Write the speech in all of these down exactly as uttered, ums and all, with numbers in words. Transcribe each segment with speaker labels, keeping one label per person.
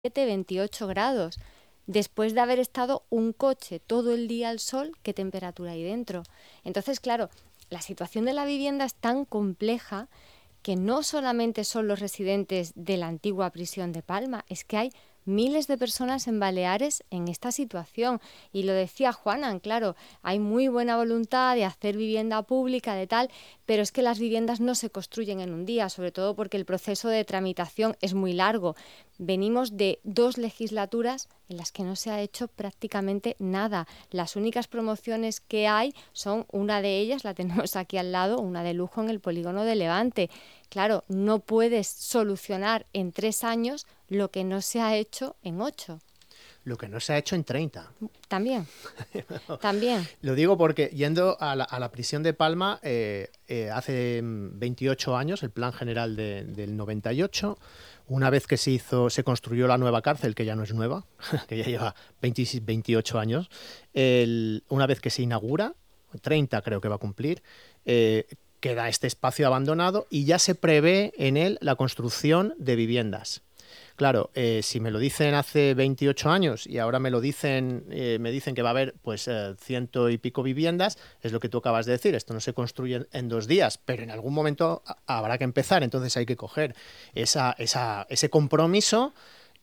Speaker 1: veintiocho grados. Después de haber estado un coche todo el día al sol, ¿qué temperatura hay dentro? Entonces, claro, la situación de la vivienda es tan compleja que no solamente son los residentes de la antigua prisión de Palma, es que hay miles de personas en Baleares en esta situación. Y lo decía Juanan, claro, hay muy buena voluntad de hacer vivienda pública, de tal, pero es que las viviendas no se construyen en un día, sobre todo porque el proceso de tramitación es muy largo. Venimos de dos legislaturas en las que no se ha hecho prácticamente nada. Las únicas promociones que hay son, una de ellas, la tenemos aquí al lado, una de lujo en el polígono de Levante. Claro, no puedes solucionar en tres años lo que no se ha hecho en ocho.
Speaker 2: Lo que no se ha hecho en treinta.
Speaker 1: También, también.
Speaker 2: Lo digo porque yendo a la, a la prisión de Palma, eh, eh, hace veintiocho años, el plan general de, del noventa y ocho, una vez que se hizo, se construyó la nueva cárcel, que ya no es nueva, que ya lleva veinte, veintiocho años, el, una vez que se inaugura, treinta creo que va a cumplir, eh, queda este espacio abandonado y ya se prevé en él la construcción de viviendas. Claro, eh, si me lo dicen hace veintiocho años y ahora me lo dicen, eh, me dicen que va a haber pues eh, ciento y pico viviendas, es lo que tú acabas de decir, esto no se construye en dos días, pero en algún momento habrá que empezar, entonces hay que coger esa, esa, ese compromiso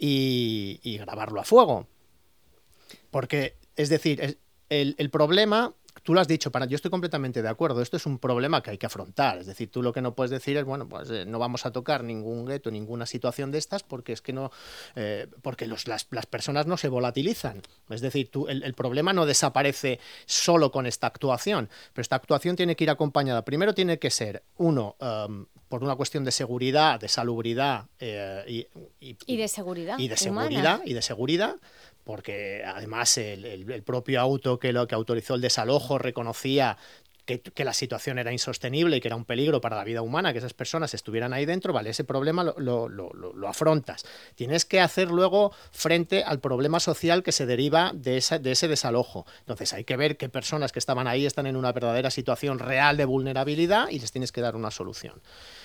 Speaker 2: y, y grabarlo a fuego. Porque, es decir, es, el, el problema... Tú lo has dicho, para, yo estoy completamente de acuerdo, esto es un problema que hay que afrontar, es decir, tú lo que no puedes decir es, bueno, pues eh, no vamos a tocar ningún gueto, ninguna situación de estas, porque es que no, eh, porque los, las, las personas no se volatilizan, es decir, tú, el, el problema no desaparece solo con esta actuación, pero esta actuación tiene que ir acompañada, primero tiene que ser, uno, um, por una cuestión de seguridad, de salubridad eh, y, y,
Speaker 1: y de seguridad
Speaker 2: y de seguridad,
Speaker 1: humana.
Speaker 2: y de seguridad, porque además el, el, el propio auto que, lo, que autorizó el desalojo reconocía que, que la situación era insostenible y que era un peligro para la vida humana, que esas personas estuvieran ahí dentro, vale, ese problema lo, lo, lo, lo afrontas. Tienes que hacer luego frente al problema social que se deriva de, esa, de ese desalojo. Entonces hay que ver qué personas que estaban ahí están en una verdadera situación real de vulnerabilidad y les tienes que dar una solución.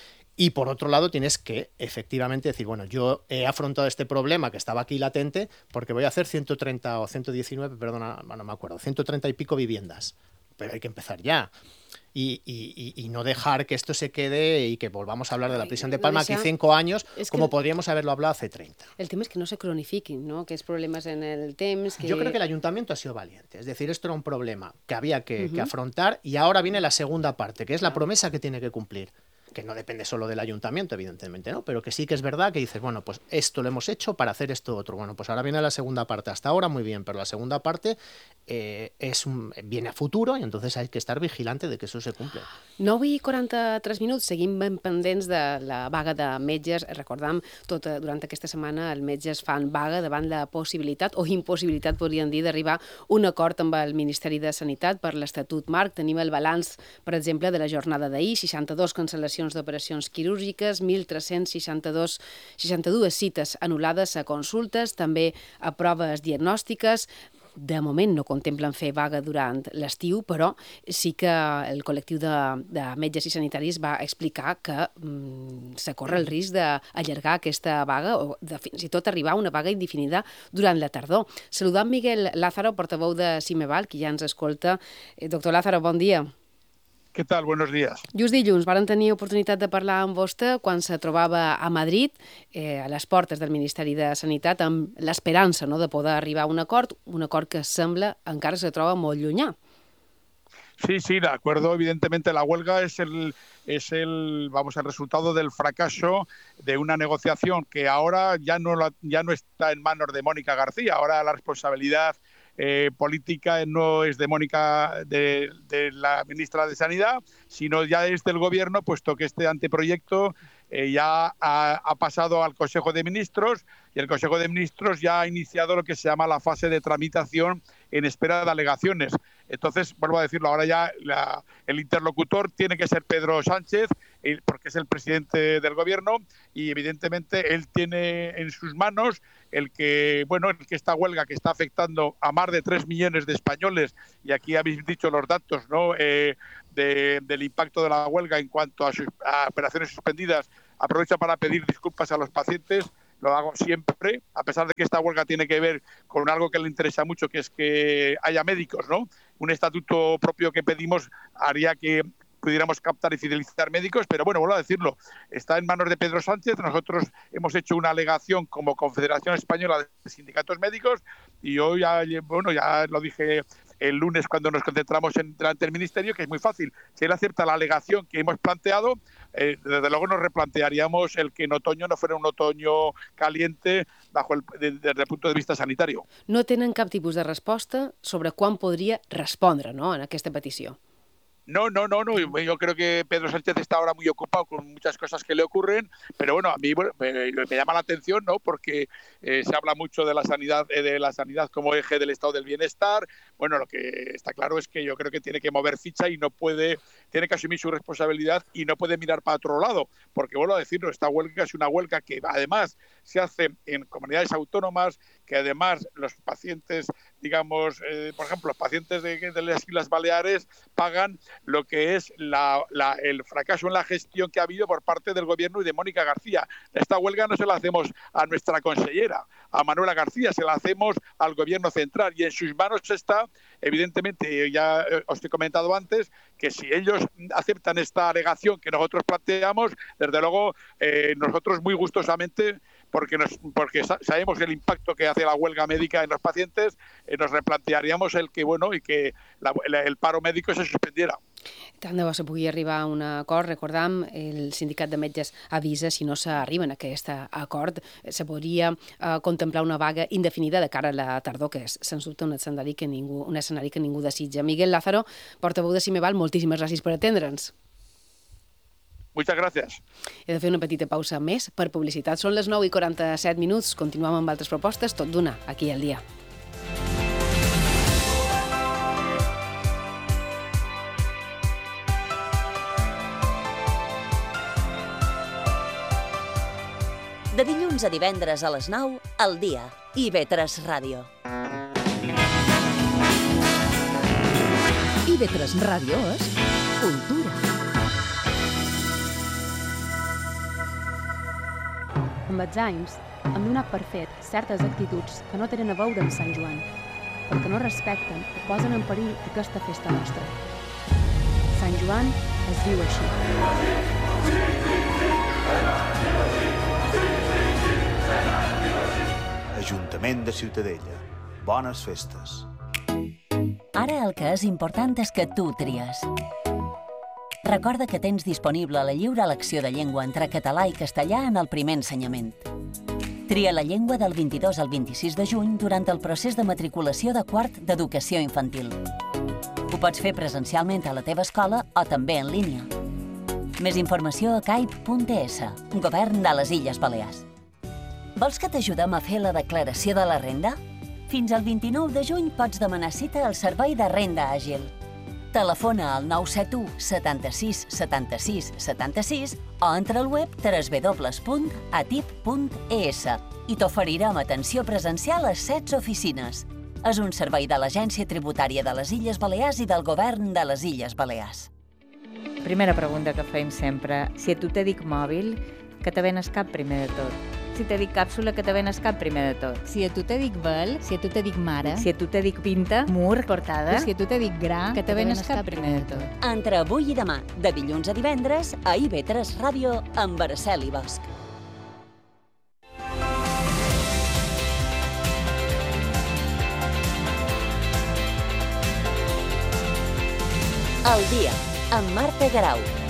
Speaker 2: Y por otro lado tienes que efectivamente decir, bueno, yo he afrontado este problema que estaba aquí latente porque voy a hacer ciento treinta o ciento diecinueve, perdona, no me acuerdo, ciento treinta y pico viviendas. Pero hay que empezar ya. Y, y, y no dejar que esto se quede y que volvamos a hablar de la prisión de Palma aquí cinco años, como podríamos haberlo hablado hace treinta.
Speaker 3: El tema es que no se cronifiquin, ¿no? Que es problemas en el temps... Que...
Speaker 2: Yo creo que el ayuntamiento ha sido valiente. Es decir, esto era un problema que había que, uh-huh. que afrontar y ahora viene la segunda parte, que es la promesa que tiene que cumplir. Que no depende solo del ayuntamiento, evidentemente, ¿no? Pero que sí que es verdad que dices, bueno, pues esto lo hemos hecho para hacer esto otro. Bueno, pues ahora viene la segunda parte. Hasta ahora muy bien, pero la segunda parte eh, és un, viene a futuro i entonces hay que estar vigilante de que eso se cumple.
Speaker 3: nou i quaranta-tres minuts, seguim ben pendents de la vaga de metges. Recordam, tota, durant aquesta setmana els metges fan vaga davant la possibilitat, o impossibilitat, podríem dir, d'arribar a un acord amb el Ministeri de Sanitat per l'Estatut Marc. Tenim el balanç, per exemple, de la jornada d'ahir, seixanta-dos cancel·lacions d'operacions quirúrgiques, mil tres-cents seixanta-dos seixanta-dues cites anul·lades a consultes, també a proves diagnòstiques. De moment no contemplen fer vaga durant l'estiu, però sí que el col·lectiu de, de metges i sanitaris va explicar que mm, se corre el risc d'allargar aquesta vaga o de fins i tot arribar a una vaga indefinida durant la tardor. Saludant Miguel Lázaro, portaveu de Cimeval, qui ja ens escolta. Eh, doctor Lázaro, bon dia.
Speaker 4: Què tal? Buenos días.
Speaker 3: Just dilluns varen tenir oportunitat de parlar amb vostè quan se trobava a Madrid, eh, a les portes del Ministeri de Sanitat, amb l'esperança, ¿no?, de poder arribar a un acord, un acord que sembla encara se troba molt llunyà.
Speaker 4: Sí, sí, de acuerdo. Evidentemente la huelga es el, es el, vamos, el resultado del fracaso de una negociación que ahora ya no, la, ya no está en manos de Mónica García. Ahora la responsabilidad Eh, política no es de Mónica, de, de la ministra de Sanidad, sino ya es del gobierno, puesto que este anteproyecto eh, ya ha, ha pasado al Consejo de Ministros y el Consejo de Ministros ya ha iniciado lo que se llama la fase de tramitación en espera de alegaciones. Entonces, vuelvo a decirlo, ahora ya la, el interlocutor tiene que ser Pedro Sánchez, eh, porque es el presidente del gobierno y evidentemente él tiene en sus manos el que, bueno, el que esta huelga que está afectando a más de tres millones de españoles, y aquí habéis dicho los datos, ¿no?, eh, de, del impacto de la huelga en cuanto a, sus, a operaciones suspendidas, aprovecha para pedir disculpas a los pacientes. lo hago siempre, a pesar de que esta huelga tiene que ver con algo que le interesa mucho, que es que haya médicos, ¿no? Un estatuto propio que pedimos haría que pudiéramos captar y fidelizar médicos, pero bueno, vuelvo a decirlo, está en manos de Pedro Sánchez. Nosotros hemos hecho una alegación como Confederación Española de Sindicatos Médicos y hoy ya, bueno, ya lo dije el lunes cuando nos concentramos en, delante del Ministerio, que es muy fácil. Si él acepta la alegación que hemos planteado, eh, desde luego nos replantearíamos el que en otoño no fuera un otoño caliente bajo el, de, desde el punto de vista sanitario.
Speaker 3: No tenen cap tipus de resposta sobre quan podria respondre, no?, en aquesta petició.
Speaker 4: No, no, no, no. Yo creo que Pedro Sánchez está ahora muy ocupado con muchas cosas que le ocurren, pero bueno, a mí bueno, me, me llama la atención, ¿no? Porque eh, se habla mucho de la sanidad, eh, de la sanidad como eje del estado del bienestar. Bueno, lo que está claro es que yo creo que tiene que mover ficha y no puede, tiene que asumir su responsabilidad y no puede mirar para otro lado, porque vuelvo a decirlo, esta huelga es una huelga que además se hace en comunidades autónomas, que además los pacientes, digamos, eh, por ejemplo, los pacientes de, de las Islas Baleares pagan lo que es la, la, el fracaso en la gestión que ha habido por parte del gobierno y de Mónica García. Esta huelga no se la hacemos a nuestra consellera, a Manuela García, se la hacemos al gobierno central y en sus manos está, evidentemente, ya os he comentado antes, que si ellos aceptan esta alegación que nosotros planteamos, desde luego eh, nosotros muy gustosamente, porque, nos, porque sabemos el impacto que hace la huelga médica en los pacientes, eh, nos replantearíamos el que, bueno, y que la, la, el paro médico se suspendiera.
Speaker 3: Tant de bo se pugui arribar a un acord. Recordam, el sindicat de metges avisa, si no s'arriba a aquest acord, se podria eh, contemplar una vaga indefinida de cara a la tardor, que és, sens dubte, un escenari que ningú, un escenari que ningú desitja. Miguel Lázaro, portaveu de Cimeval, moltíssimes gràcies per atendre'ns.
Speaker 4: Muchas gracias.
Speaker 3: He de fer una petita pausa més per publicitat. Són les nou i quaranta-set minuts. Continuem amb altres propostes, tot d'una, aquí al dia.
Speaker 5: De dilluns a divendres a les nou, al dia. I ve tres Ràdio.
Speaker 6: I ve tres Ràdio és cultura.
Speaker 7: Amb els anys, hem donat per fet certes actituds que no tenen a veure amb Sant Joan, perquè no respecten o posen en perill aquesta festa nostra. Sant Joan es diu així.
Speaker 8: Ajuntament de Ciutadella. Bones festes.
Speaker 5: Ara el que és important és que tu tries. Recorda que tens disponible la lliure elecció de llengua entre català i castellà en el primer ensenyament. Tria la llengua del vint-i-dos al vint-i-sis de juny durant el procés de matriculació de quart d'educació infantil. Ho pots fer presencialment a la teva escola o també en línia. Més informació a caip punt es, Govern de les Illes Balears. Vols que t'ajudem a fer la declaració de la renda? Fins al vint-i-nou de juny pots demanar cita al Servei de Renda Àgil. Telefona al nou set u setanta-sis setanta-sis setanta-sis o entra al web w w w punt atip punt es i t'oferirem atenció presencial a setze oficines. És un servei de l'Agència Tributària de les Illes Balears i del Govern de les Illes Balears.
Speaker 9: Primera pregunta que fem sempre. Si a tu te dic mòbil, que te venes cap primer de tot? Si te dic càpsula, que te venes cap primer de tot?
Speaker 6: Si a tu te dic vel, si a tu te dic mare,
Speaker 9: si a tu te dic pinta, mur, portada,
Speaker 6: si a tu te dic gra, que te venes cap primer de tot.
Speaker 5: Entre avui i demà, de dilluns a divendres, a I ve tres Ràdio amb Araceli Bosch. El dia, amb Marta Garau.